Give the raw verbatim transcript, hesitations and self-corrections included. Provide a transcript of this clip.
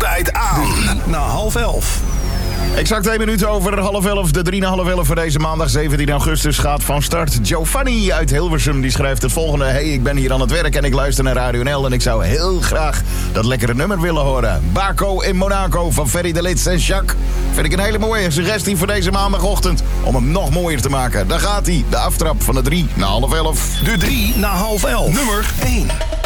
altijd aan. Na half elf. Exact twee minuten over half elf. De drie na half elf voor deze maandag zeventien augustus gaat van start. Giovanni uit Hilversum die schrijft het volgende. Hey, ik ben hier aan het werk en ik luister naar Radio N L... en ik zou heel graag dat lekkere nummer willen horen. Baco in Monaco van Ferry de Lits en Jacques. Vind ik een hele mooie suggestie voor deze maandagochtend... om hem nog mooier te maken. Daar gaat hij, de aftrap van de drie na half elf. De drie na half elf. Nummer één.